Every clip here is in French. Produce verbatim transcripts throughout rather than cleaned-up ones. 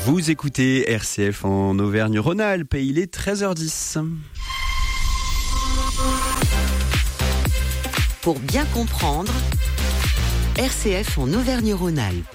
Vous écoutez R C F en Auvergne-Rhône-Alpes et il est treize heures dix. Pour bien comprendre, R C F en Auvergne-Rhône-Alpes.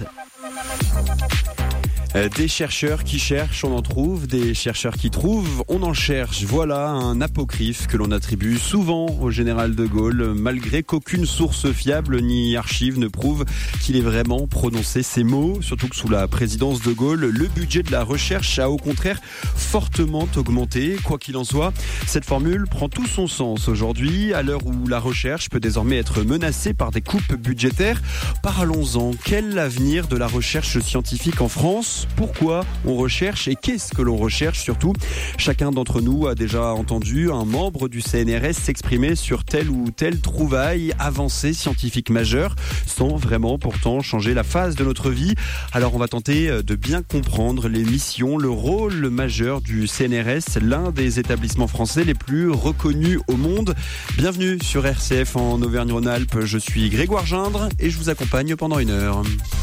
Des chercheurs qui cherchent, on en trouve. Des chercheurs qui trouvent, on en cherche. Voilà un apocryphe que l'on attribue souvent au général de Gaulle, malgré qu'aucune source fiable ni archive ne prouve qu'il ait vraiment prononcé ces mots. Surtout que sous la présidence de Gaulle, le budget de la recherche a au contraire fortement augmenté. Quoi qu'il en soit, cette formule prend tout son sens aujourd'hui, à l'heure où la recherche peut désormais être menacée par des coupes budgétaires. Parlons-en. Quel est l'avenir de la recherche scientifique en France ? Pourquoi on recherche et qu'est-ce que l'on recherche surtout ? Chacun d'entre nous a déjà entendu un membre du C N R S s'exprimer sur telle ou telle trouvaille avancée scientifique majeure, sans vraiment pourtant changer la phase de notre vie. Alors on va tenter de bien comprendre les missions, le rôle majeur du C N R S, l'un des établissements français les plus reconnus au monde. Bienvenue sur R C F en Auvergne-Rhône-Alpes, je suis Grégoire Gindre et je vous accompagne pendant une heure.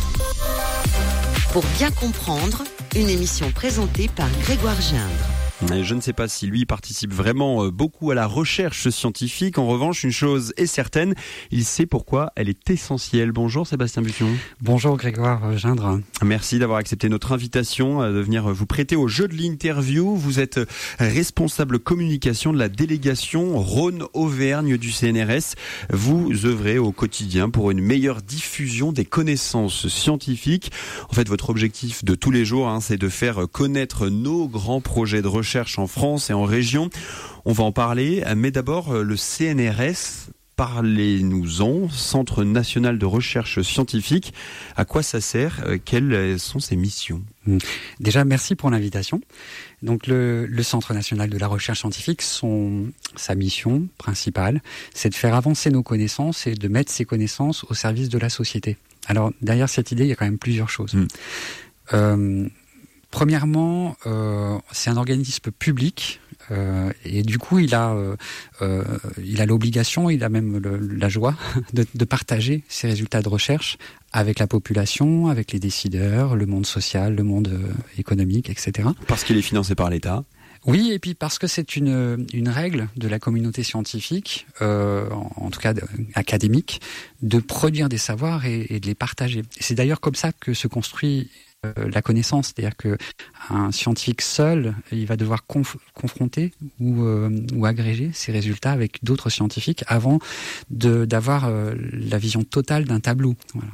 Pour bien comprendre, une émission présentée par Grégoire Gindre. Et je ne sais pas si lui participe vraiment beaucoup à la recherche scientifique. En revanche, une chose est certaine, il sait pourquoi elle est essentielle. Bonjour Sébastien Bution. Bonjour Grégoire Gindre. Merci d'avoir accepté notre invitation de venir vous prêter au jeu de l'interview. Vous êtes responsable communication de la délégation Rhône-Auvergne du C N R S. Vous œuvrez au quotidien pour une meilleure diffusion des connaissances scientifiques. En fait, votre objectif de tous les jours, hein, c'est de faire connaître nos grands projets de recherche en France et en région. On va en parler, mais d'abord le C N R S, parlez-nous-en, Centre National de Recherche Scientifique. À quoi ça sert ? Quelles sont ses missions ? Déjà, merci pour l'invitation. Donc le, le Centre National de la Recherche Scientifique, son, sa mission principale, c'est de faire avancer nos connaissances et de mettre ces connaissances au service de la société. Alors derrière cette idée, il y a quand même plusieurs choses. Mmh. Euh, Premièrement, euh, c'est un organisme public euh, et du coup, il a, euh, euh, il a l'obligation, il a même le, la joie de, de partager ses résultats de recherche avec la population, avec les décideurs, le monde social, le monde euh, économique, et cetera. Parce qu'il est financé par l'État. Oui, et puis parce que c'est une une règle de la communauté scientifique, euh, en, en tout cas de, académique, de produire des savoirs et, et de les partager. Et c'est d'ailleurs comme ça que se construit la connaissance, c'est-à-dire que un scientifique seul, il va devoir conf- confronter ou, euh, ou agréger ses résultats avec d'autres scientifiques avant de, d'avoir euh, la vision totale d'un tableau. Voilà.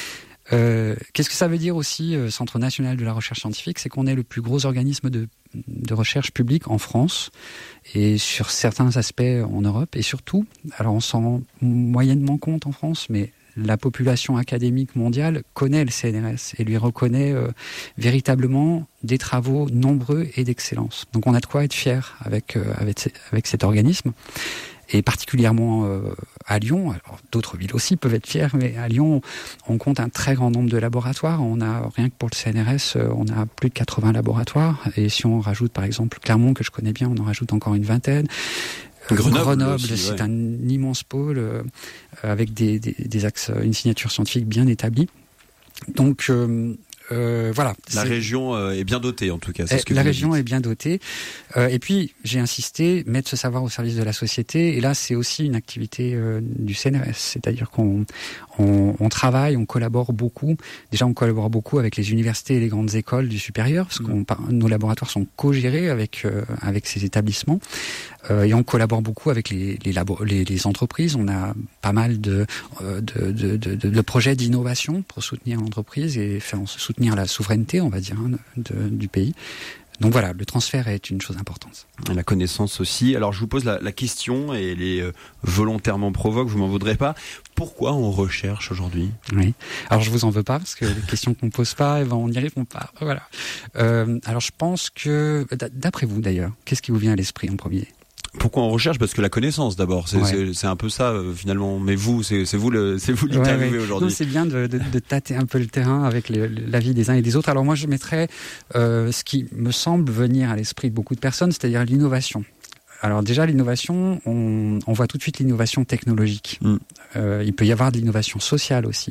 Euh, qu'est-ce que ça veut dire aussi, euh, Centre National de la Recherche Scientifique ? C'est qu'on est le plus gros organisme de, de recherche publique en France et sur certains aspects en Europe et surtout, alors on s'en rend moyennement compte en France, mais la population académique mondiale connaît le C N R S et lui reconnaît euh, véritablement des travaux nombreux et d'excellence. Donc on a de quoi être fier avec, euh, avec, avec cet organisme. Et particulièrement euh, à Lyon, alors d'autres villes aussi peuvent être fières, mais à Lyon, on compte un très grand nombre de laboratoires. On a, rien que pour le C N R S, on a plus de quatre-vingts laboratoires. Et si on rajoute par exemple Clermont, que je connais bien, on en rajoute encore une vingtaine. Grenoble, Grenoble aussi, c'est ouais. un immense pôle euh, avec des, des, des axes, une signature scientifique bien établie. Donc euh, euh, voilà. La c'est... région euh, est bien dotée en tout cas. C'est ce que la vous région dites. est bien dotée. Euh, et puis j'ai insisté, mettre ce savoir au service de la société. Et là, c'est aussi une activité euh, du C N R S, c'est-à-dire qu'on on, on travaille, on collabore beaucoup. Déjà, on collabore beaucoup avec les universités et les grandes écoles du supérieur, parce que mmh. nos laboratoires sont co-gérés avec euh, avec ces établissements. Euh, et on collabore beaucoup avec les les, labo- les les entreprises. On a pas mal de euh, de, de, de, de projets d'innovation pour soutenir l'entreprise et faire soutenir la souveraineté, on va dire, hein, de, du pays. Donc voilà, le transfert est une chose importante. La connaissance aussi. Alors je vous pose la, la question, et elle est euh, volontairement provoque, vous m'en voudrez pas. Pourquoi on recherche aujourd'hui ? Oui. Alors je vous en veux pas, parce que les questions qu'on pose pas, eh ben, on n'y répond pas. Voilà. Euh, alors je pense que, d'après vous d'ailleurs, qu'est-ce qui vous vient à l'esprit en premier ? Pourquoi on recherche ? Parce que la connaissance d'abord, c'est, ouais. c'est, c'est un peu ça euh, finalement. Mais vous, c'est, c'est vous le, c'est vous l'interviewé ouais, ouais. aujourd'hui. Non, c'est bien de, de, de tâter un peu le terrain avec les, l'avis des uns et des autres. Alors moi, je mettrais euh, ce qui me semble venir à l'esprit de beaucoup de personnes, c'est-à-dire l'innovation. Alors déjà, l'innovation, on, on voit tout de suite l'innovation technologique. Mm. Euh, il peut y avoir de l'innovation sociale aussi.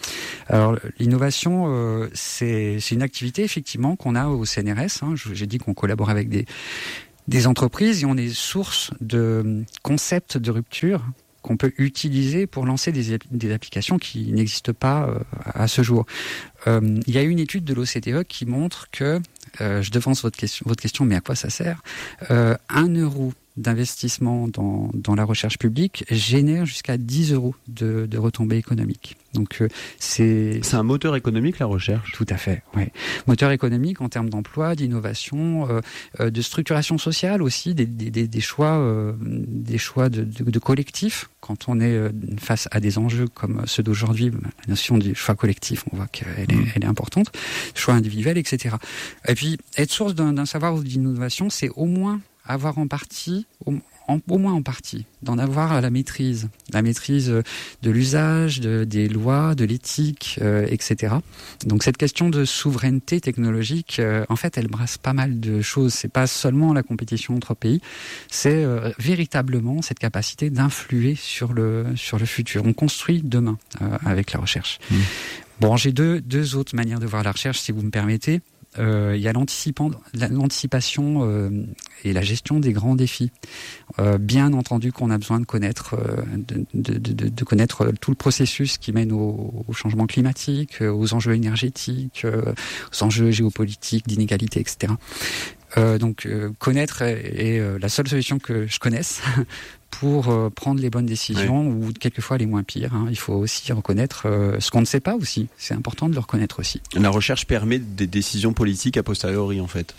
Alors l'innovation, euh, c'est, c'est une activité effectivement qu'on a au C N R S. Hein. J'ai dit qu'on collabore avec des, des entreprises et on est source de concepts de rupture qu'on peut utiliser pour lancer des, des applications qui n'existent pas euh, à ce jour. Euh, il y a une étude de l'O C D E qui montre que, euh, je devance votre question, votre question, mais à quoi ça sert ? euh, Un euro d'investissement dans, dans la recherche publique génère jusqu'à dix euros de, de retombées économiques. Donc euh, c'est... C'est un moteur économique, la recherche ? Tout à fait, oui. Moteur économique en termes d'emploi, d'innovation, euh, euh, de structuration sociale aussi, des, des, des choix, euh, des choix de, de, de collectifs. Quand on est face à des enjeux comme ceux d'aujourd'hui, la notion du choix collectif, on voit qu'elle est, elle est importante. Choix individuel, et cetera. Et puis, être source d'un, d'un savoir ou d'innovation, c'est au moins avoir en partie, au, en, au moins en partie, d'en avoir la maîtrise, la maîtrise de l'usage, de, des lois, de l'éthique, euh, et cetera. Donc cette question de souveraineté technologique, euh, en fait, elle brasse pas mal de choses. C'est pas seulement la compétition entre pays, c'est euh, véritablement cette capacité d'influer sur le sur le futur. On construit demain euh, avec la recherche. Mmh. Bon, j'ai deux deux autres manières de voir la recherche, si vous me permettez. Euh, il y a l'anticipation euh, et la gestion des grands défis. Euh, bien entendu qu'on a besoin de connaître, euh, de, de, de, de connaître tout le processus qui mène au, au changement climatique, aux enjeux énergétiques, euh, aux enjeux géopolitiques, d'inégalité, et cetera. Euh, donc euh, connaître est, est euh, la seule solution que je connaisse pour euh, prendre les bonnes décisions, oui. Ou quelquefois les moins pires. Hein. Il faut aussi reconnaître euh, ce qu'on ne sait pas aussi. C'est important de le reconnaître aussi. La recherche permet des décisions politiques a posteriori, en fait.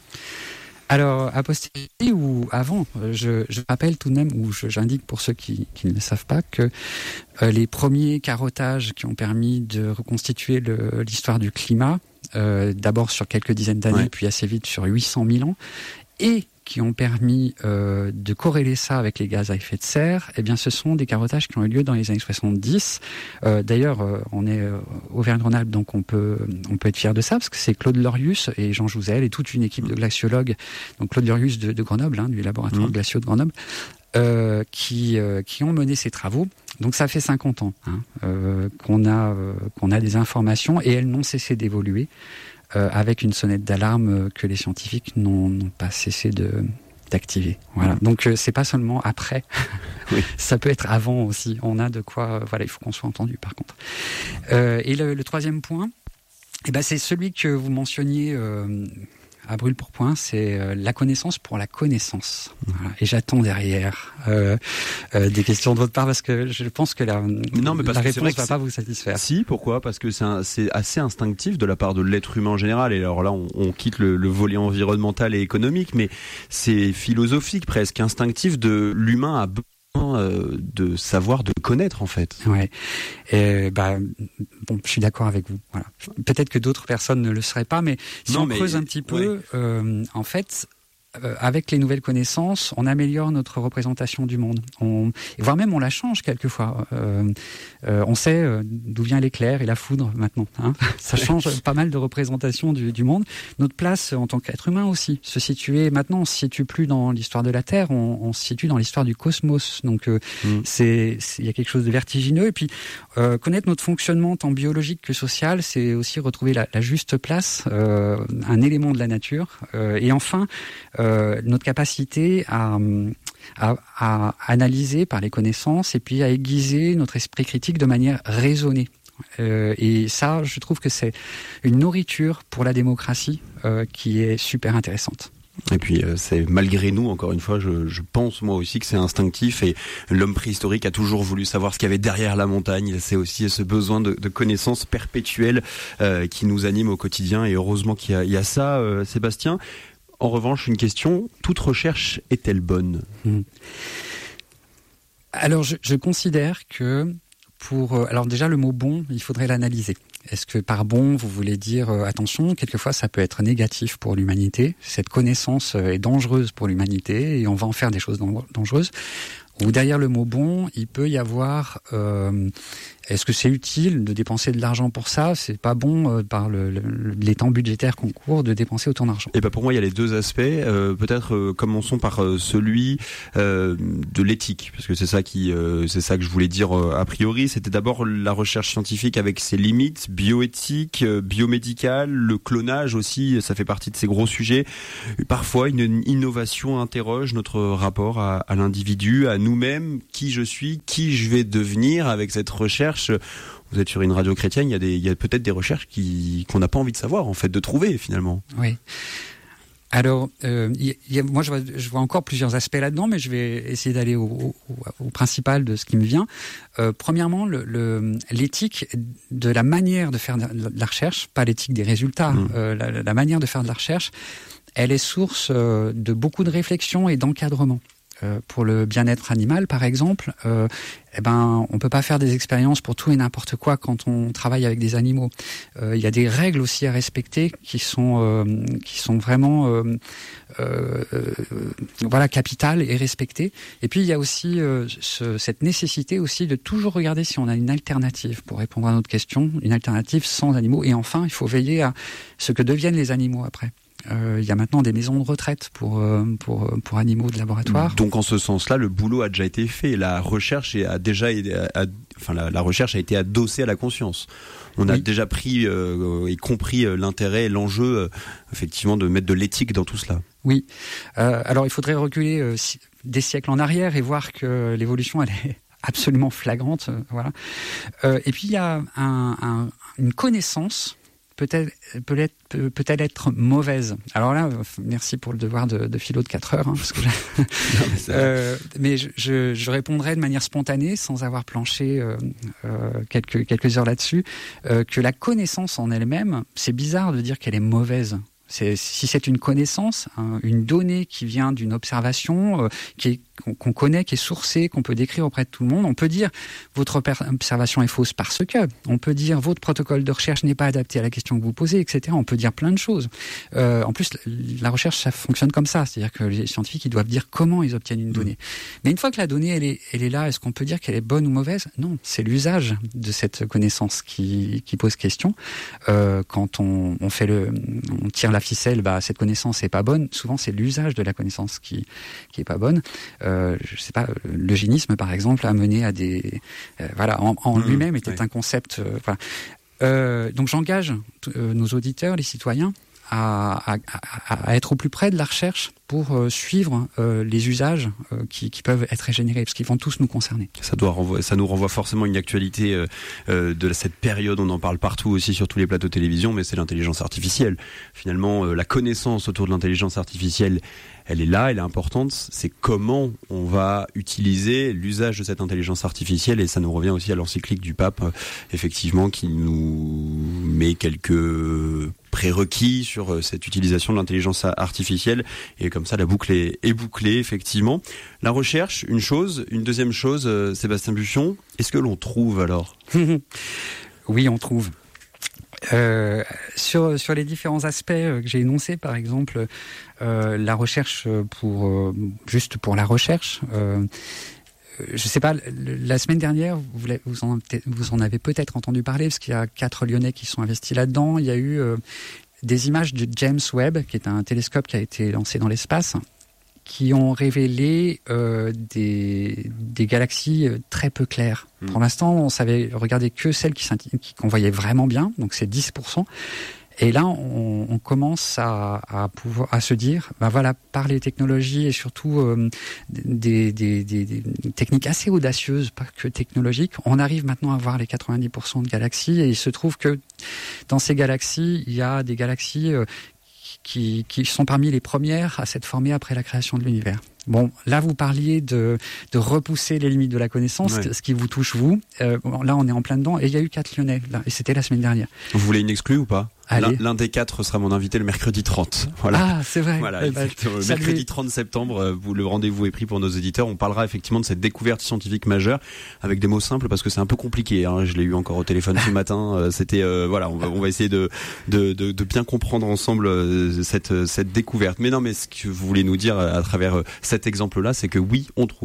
Alors, a posteriori ou avant, je, je rappelle tout de même, ou je, j'indique pour ceux qui, qui ne le savent pas, que euh, les premiers carottages qui ont permis de reconstituer le, l'histoire du climat, euh, d'abord sur quelques dizaines d'années, ouais. Puis assez vite sur huit cent mille ans, et qui ont permis euh, de corréler ça avec les gaz à effet de serre, eh bien, ce sont des carottages qui ont eu lieu dans les années soixante-dix. Euh, d'ailleurs, euh, on est euh, Auvergne-Rhône-Alpes, donc on peut on peut être fier de ça, parce que c'est Claude Lorius et Jean Jouzel et toute une équipe de glaciologues, donc Claude Lorius de, de Grenoble, hein, du laboratoire mmh. de glaciaux de Grenoble, euh, qui euh, qui ont mené ces travaux. Donc ça fait cinquante ans hein, euh, qu'on a euh, qu'on a des informations et elles n'ont cessé d'évoluer. Euh, avec une sonnette d'alarme que les scientifiques n'ont, n'ont pas cessé de, d'activer. Voilà. Donc euh, c'est pas seulement après, oui. Ça peut être avant aussi. On a de quoi. Euh, voilà, il faut qu'on soit entendu. Par contre. Euh, et le, le troisième point, eh ben c'est celui que vous mentionniez. Euh, à brûle-pourpoint, c'est euh, la connaissance pour la connaissance. Voilà. Et j'attends derrière euh, euh, des questions de votre part parce que je pense que la, non, mais parce la que réponse ne va c'est... pas vous satisfaire. Si, pourquoi ? Parce que c'est, un, c'est assez instinctif de la part de l'être humain en général. Et alors là, on, on quitte le, le volet environnemental et économique, mais c'est philosophique, presque instinctif de l'humain à de savoir, de connaître en fait. Ouais. Et bah bon, je suis d'accord avec vous. Voilà. Peut-être que d'autres personnes ne le seraient pas, mais si non, on mais... creuse un petit peu, ouais. euh, en fait, euh, avec les nouvelles connaissances, on améliore notre représentation du monde. On, voire même on la change quelquefois. Euh, euh, on sait euh, d'où vient l'éclair et la foudre maintenant. Hein. Ça change pas mal de représentation du, du monde. Notre place en tant qu'être humain aussi, se situer maintenant, on se situe plus dans l'histoire de la Terre, on, on se situe dans l'histoire du cosmos. Donc euh, mm. c'est, il y a quelque chose de vertigineux. Et puis euh, connaître notre fonctionnement tant biologique que social, c'est aussi retrouver la, la juste place, euh, un élément de la nature. Euh, et enfin, euh, notre capacité à, à, à analyser par les connaissances et puis à aiguiser notre esprit critique de manière raisonnée. Euh, et ça, je trouve que c'est une nourriture pour la démocratie euh, qui est super intéressante. Et puis euh, c'est malgré nous, encore une fois, je, je pense moi aussi que c'est instinctif et l'homme préhistorique a toujours voulu savoir ce qu'il y avait derrière la montagne. C'est aussi ce besoin de, de connaissances perpétuelles euh, qui nous anime au quotidien et heureusement qu'il y a, il y a ça, euh, Sébastien. En revanche, une question, toute recherche est-elle bonne ? mmh. Alors je, je considère que pour... Alors déjà le mot bon, il faudrait l'analyser. Est-ce que par bon, vous voulez dire euh, attention, quelquefois ça peut être négatif pour l'humanité, cette connaissance est dangereuse pour l'humanité et on va en faire des choses dangereuses. Ou derrière le mot bon, il peut y avoir euh, Est-ce que c'est utile de dépenser de l'argent pour ça ? C'est pas bon euh, par le, le, les temps budgétaires qu'on court de dépenser autant d'argent. Et ben pour moi, il y a les deux aspects. Euh, peut-être euh, commençons par euh, celui euh, de l'éthique, parce que c'est ça qui, euh, c'est ça que je voulais dire euh, a priori. C'était d'abord la recherche scientifique avec ses limites, bioéthiques, euh, biomédicales, le clonage aussi, ça fait partie de ces gros sujets. Parfois, une innovation interroge notre rapport à, à l'individu, à nous-mêmes, qui je suis, qui je vais devenir avec cette recherche. Vous êtes sur une radio chrétienne, il y a, des, il y a peut-être des recherches qui, qu'on n'a pas envie de savoir, en fait, de trouver finalement. Oui. Alors, euh, y, y a, moi, je vois, je vois encore plusieurs aspects là-dedans, mais je vais essayer d'aller au, au, au principal de ce qui me vient. Euh, premièrement, le, le, l'éthique de la manière de faire de la recherche, pas l'éthique des résultats, mmh. euh, la, la manière de faire de la recherche, elle est source euh, de beaucoup de réflexion et d'encadrement. Euh, pour le bien-être animal, par exemple, euh, eh ben, on peut pas faire des expériences pour tout et n'importe quoi quand on travaille avec des animaux. Euh, il y a des règles aussi à respecter qui sont euh, qui sont vraiment euh, euh, euh, voilà capitales et respectées. Et puis il y a aussi euh, ce, cette nécessité aussi de toujours regarder si on a une alternative pour répondre à notre question, une alternative sans animaux. Et enfin, il faut veiller à ce que deviennent les animaux après. Euh, il y a maintenant des maisons de retraite pour euh, pour pour animaux de laboratoire. Donc en ce sens-là, le boulot a déjà été fait. La recherche a déjà, a, a, enfin la, la recherche a été adossée à la conscience. On a oui. déjà pris euh, et compris l'intérêt et l'enjeu, euh, effectivement, de mettre de l'éthique dans tout cela. Oui. Euh, alors il faudrait reculer euh, des siècles en arrière et voir que l'évolution elle est absolument flagrante. Euh, voilà. Euh, et puis il y a un, un, une connaissance. Peut-être, peut-être, peut-elle être mauvaise. Alors là, merci pour le devoir de, de philo de quatre heures. Hein, parce que non, mais, euh, mais je, je, je répondrai de manière spontanée, sans avoir planché euh, euh, quelques, quelques heures là-dessus, euh, que la connaissance en elle-même, c'est bizarre de dire qu'elle est mauvaise. C'est, si c'est une connaissance, hein, une donnée qui vient d'une observation, euh, qui est, qu'on, qu'on connaît, qui est sourcée, qu'on peut décrire auprès de tout le monde, on peut dire votre observation est fausse parce que, on peut dire votre protocole de recherche n'est pas adapté à la question que vous posez, et cetera. On peut dire plein de choses. Euh, en plus, la recherche, ça fonctionne comme ça, c'est-à-dire que les scientifiques, ils doivent dire comment ils obtiennent une donnée. Mmh. Mais une fois que la donnée, elle est, elle est là, est-ce qu'on peut dire qu'elle est bonne ou mauvaise ? Non, c'est l'usage de cette connaissance qui, qui pose question. Euh, quand on, on fait le, on tire la la ficelle, bah, cette connaissance est pas bonne. Souvent, c'est l'usage de la connaissance qui qui est pas bonne. Euh, je sais pas, l'eugénisme, par exemple, a mené à des, euh, voilà, en, en mmh, lui-même était oui. un concept. Euh, voilà. Euh, donc, j'engage euh, nos auditeurs, les citoyens, à, à, à, à être au plus près de la recherche pour euh, suivre euh, les usages euh, qui, qui peuvent être régénérés, parce qu'ils vont tous nous concerner. Ça doit renvoyer, ça nous renvoie forcément une actualité euh, euh, de cette période. On en parle partout aussi sur tous les plateaux de télévision, mais c'est l'intelligence artificielle. Finalement, euh, la connaissance autour de l'intelligence artificielle, elle est là, elle est importante. C'est comment on va utiliser l'usage de cette intelligence artificielle, et ça nous revient aussi à l'encyclique du pape, euh, effectivement, qui nous met quelques prérequis sur cette utilisation de l'intelligence artificielle, et comme ça la boucle est, est bouclée, effectivement. La recherche, une chose, une deuxième chose, euh, Sébastien Buchon, est-ce que l'on trouve alors ? Oui, on trouve. Euh, sur sur les différents aspects que j'ai énoncés, par exemple, euh, la recherche pour euh, juste pour la recherche. Euh, Je sais pas, la semaine dernière, vous, vous, en, vous en avez peut-être entendu parler, parce qu'il y a quatre Lyonnais qui sont investis là-dedans. Il y a eu euh, des images de James Webb, qui est un télescope qui a été lancé dans l'espace, qui ont révélé euh, des, des galaxies très peu claires. Mmh. Pour l'instant, on savait regarder que celles qui, qui, qu'on voyait vraiment bien, donc c'est dix pour cent. Et là, on, on commence à, à pouvoir à se dire, ben voilà, par les technologies et surtout euh, des, des, des, des techniques assez audacieuses, pas que technologiques, on arrive maintenant à voir les quatre-vingt-dix pour cent de galaxies, et il se trouve que dans ces galaxies, il y a des galaxies euh, qui, qui sont parmi les premières à s'être formées après la création de l'univers. Bon, là, vous parliez de, de repousser les limites de la connaissance, ouais. ce qui vous touche, vous. Euh, bon, là, on est en plein dedans, et il y a eu quatre Lyonnais, là, et c'était la semaine dernière. Vous voulez une exclue ou pas ? L'un, l'un des quatre sera mon invité le mercredi trente. Voilà. Ah, c'est vrai. Voilà, eh ben, le mercredi trente septembre, vous, le rendez-vous est pris pour nos auditeurs. On parlera effectivement de cette découverte scientifique majeure avec des mots simples, parce que c'est un peu compliqué. Hein. Je l'ai eu encore au téléphone ce matin. C'était euh, voilà, on va, on va essayer de, de, de, de bien comprendre ensemble euh, cette, cette découverte. Mais non, mais ce que vous voulez nous dire à travers euh, cet exemple-là, c'est que oui, on trouve.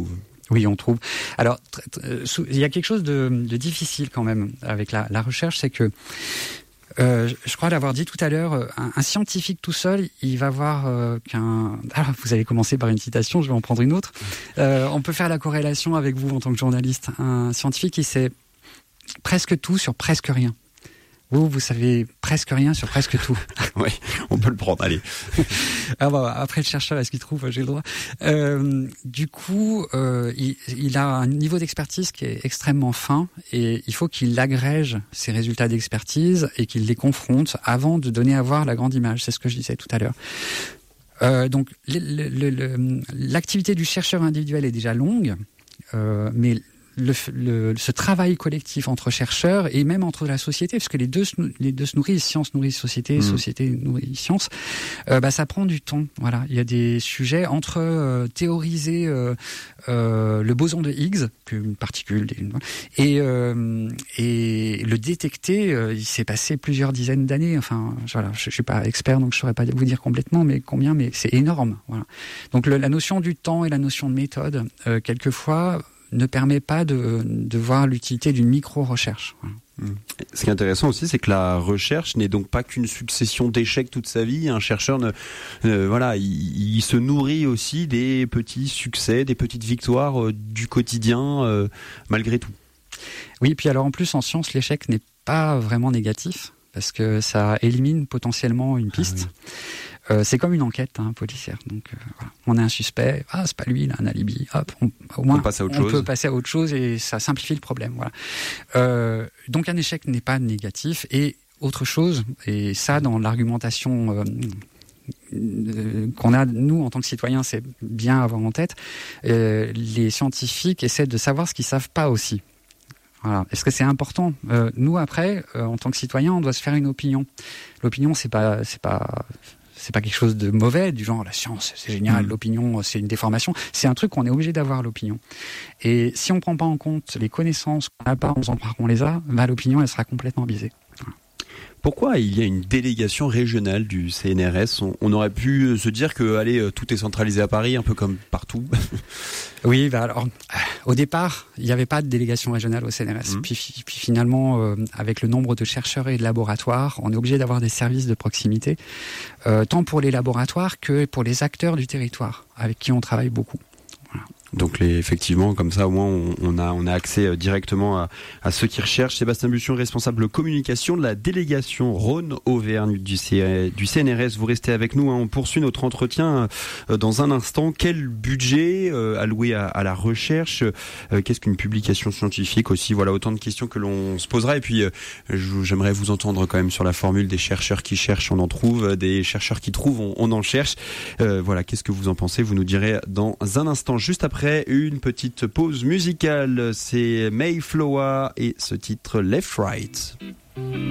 Oui, on trouve. Alors, il y a quelque chose de, de difficile quand même avec la, la recherche, c'est que Euh, je crois l'avoir dit tout à l'heure, un, un scientifique tout seul, il va voir euh, qu'un... Alors, vous avez commencé par une citation, je vais en prendre une autre. Euh, on peut faire la corrélation avec vous en tant que journaliste. Un scientifique, il sait presque tout sur presque rien. Vous, vous savez presque rien sur presque tout. Oui, on peut le prendre, allez. Ah bah, après, le chercheur, est-ce qu'il trouve? J'ai le droit. Euh, du coup, euh, il, il a un niveau d'expertise qui est extrêmement fin et il faut qu'il agrège ses résultats d'expertise et qu'il les confronte avant de donner à voir la grande image. C'est ce que je disais tout à l'heure. Euh, donc, le, le, le, l'activité du chercheur individuel est déjà longue, euh, mais Le, le, ce travail collectif entre chercheurs et même entre la société, parce que les deux, les deux se nourrissent, science nourrit société, mmh. société nourrit science, euh, bah, ça prend du temps. Voilà, il y a des sujets entre euh, théoriser euh, euh, le boson de Higgs, une particule, et, euh, et le détecter, euh, il s'est passé plusieurs dizaines d'années. Enfin, voilà, je, je suis pas expert, donc je saurais pas vous dire complètement, mais combien, mais c'est énorme. Voilà. Donc le, la notion du temps et la notion de méthode, euh, quelquefois, ne permet pas de, de voir l'utilité d'une micro-recherche. Voilà. Ce qui est intéressant aussi, c'est que la recherche n'est donc pas qu'une succession d'échecs toute sa vie. Un chercheur, ne, euh, voilà, il, il se nourrit aussi des petits succès, des petites victoires euh, du quotidien, euh, malgré tout. Oui, puis alors en plus, en science, l'échec n'est pas vraiment négatif, parce que ça élimine potentiellement une piste. Ah, oui. Euh, c'est comme une enquête hein, policière. Donc, euh, voilà. On a un suspect, ah c'est pas lui, il a un alibi. Hop, on, au moins on, passe à autre on chose. peut passer à autre chose et ça simplifie le problème. Voilà. Euh, donc un échec n'est pas négatif. Et autre chose, et ça dans l'argumentation euh, euh, qu'on a nous en tant que citoyens, c'est bien à avoir en tête. Euh, les scientifiques essaient de savoir ce qu'ils savent pas aussi. Voilà. Est-ce que c'est important? euh, Nous après, euh, en tant que citoyens, on doit se faire une opinion. L'opinion, c'est pas, c'est pas. C'est pas quelque chose de mauvais, du genre la science, c'est génial, mmh. l'opinion, c'est une déformation. C'est un truc qu'on est obligé d'avoir, l'opinion. Et si on prend pas en compte les connaissances qu'on n'a pas en faisant croire qu'on les a, bah, l'opinion, elle sera complètement biaisée. Voilà. Pourquoi il y a une délégation régionale du C N R S? on, on aurait pu se dire que allez, tout est centralisé à Paris, un peu comme partout. Oui, bah alors, au départ, il n'y avait pas de délégation régionale au C N R S. Mmh. Puis, puis finalement, euh, avec le nombre de chercheurs et de laboratoires, on est obligé d'avoir des services de proximité, euh, tant pour les laboratoires que pour les acteurs du territoire, avec qui on travaille beaucoup. Voilà. Donc les, effectivement, comme ça au moins on, on a on a accès directement à, à ceux qui recherchent. Sébastien Bution, responsable communication de la délégation Rhône-Auvergne du, C, du C N R S. Vous restez avec nous, hein, on poursuit notre entretien euh, dans un instant. Quel budget euh, alloué à, à la recherche, euh, qu'est-ce qu'une publication scientifique aussi? Voilà, autant de questions que l'on se posera. Et puis euh, j'aimerais vous entendre quand même sur la formule des chercheurs qui cherchent, on en trouve, des chercheurs qui trouvent, on, on en cherche. Euh, voilà, qu'est-ce que vous en pensez? Vous nous direz dans un instant, juste après une petite pause musicale. C'est Mayflower et ce titre Left Right.